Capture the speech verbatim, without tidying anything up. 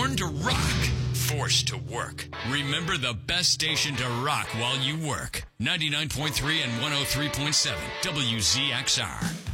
Born to rock, forced to work. Remember the best station to rock while you work. ninety-nine point three and one oh three point seven W Z X R.